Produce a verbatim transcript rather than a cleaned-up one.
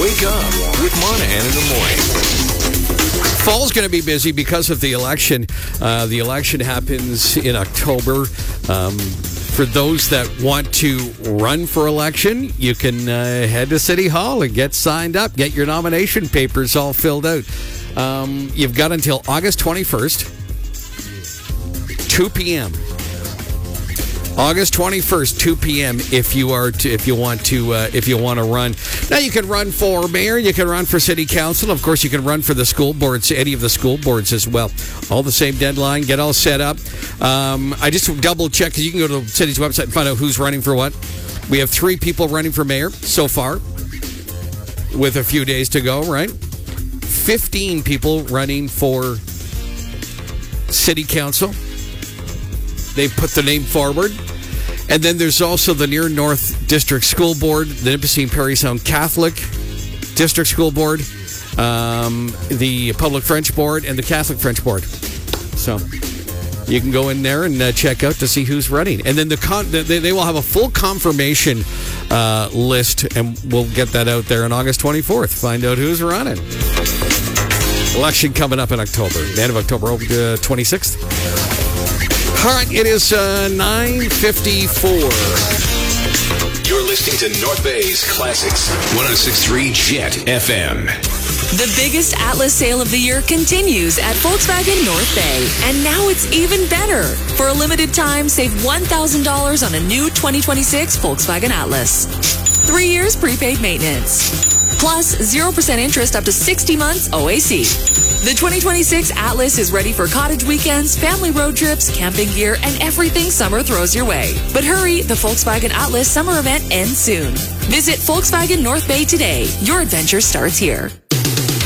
Wake up with Monahan in the morning. Fall's going to be busy because of the election. Uh, the election happens in October. Um, for those that want to run for election, you can uh, head to City Hall and get signed up. Get your nomination papers all filled out. Um, you've got until August twenty-first, two p.m. August twenty-first, two p.m. If you are to, if you want to uh, if you want to run. Now you can run for mayor, you can run for city council. Of course, you can run for the school boards, any of the school boards as well. All the same deadline. Get all set up. Um, I just double check because you can go to the city's website and find out who's running for what. We have three people running for mayor so far, with a few days to go. Right, fifteen people running for city council. They've put the name forward. And then there's also the Near North District School Board, the Nipissing Parry Sound Catholic District School Board, um, the Public French Board, and the Catholic French Board. So you can go in there and uh, check out to see who's running. And then the con- they, they will have a full confirmation uh, list, and we'll get that out there on August twenty-fourth. Find out who's running. Election coming up in October, the end of October, uh, twenty-sixth. All right, it is uh, nine fifty-four. You're listening to North Bay's Classics, one oh six point three Jet F M. The biggest Atlas sale of the year continues at Volkswagen North Bay. And now it's even better. For a limited time, save one thousand dollars on a new twenty twenty-six Volkswagen Atlas. Three years prepaid maintenance. Plus zero percent interest up to sixty months O A C. The twenty twenty-six Atlas is ready for cottage weekends, family road trips, camping gear, and everything summer throws your way. But hurry, the Volkswagen Atlas summer event ends soon. Visit Volkswagen North Bay today. Your adventure starts here.